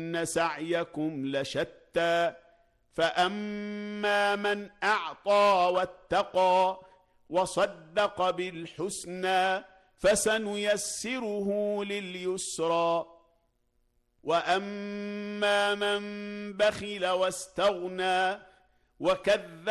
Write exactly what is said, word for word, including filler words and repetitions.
إن سعيكم لشتى فأما من أعطى واتقى وصدق بالحسنى فسنيسره لليسرى وأما من بخل واستغنى وكذب